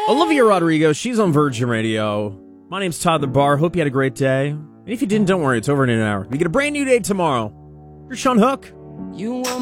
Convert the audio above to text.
Olivia Rodrigo, she's on Virgin Radio. My name's Todd the Bar. Hope you had a great day. And if you didn't, don't worry, it's over in an hour. We get a brand new day tomorrow. You're Sean Hook. You